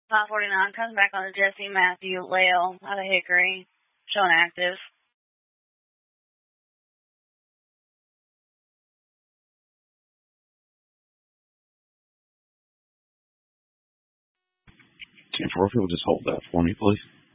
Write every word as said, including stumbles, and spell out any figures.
five forty-nine comes back on to Jesse Matthew Lale out of Hickory, showing active. Can Warfield just hold that for me, please?